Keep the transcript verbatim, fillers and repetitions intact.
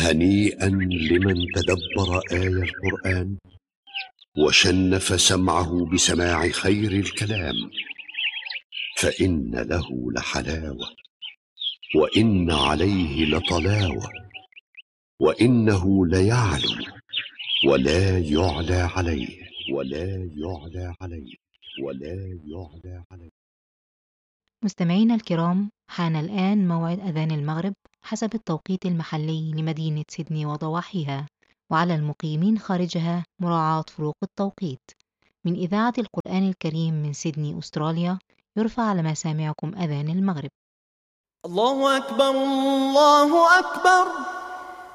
هنيئا لمن تدبر آي القرآن وشنف سمعه بسماع خير الكلام، فإن له لحلاوة وإن عليه لطلاوة، وإنه ليعلو ولا يعلى عليه ولا يعلى عليه ولا يعلى عليه. مستمعينا الكرام، حان الآن موعد أذان المغرب حسب التوقيت المحلي لمدينة سيدني وضواحيها، وعلى المقيمين خارجها مراعاة فروق التوقيت. من إذاعة القرآن الكريم من سيدني أستراليا، يرفع على مسامعكم أذان المغرب. الله أكبر الله أكبر.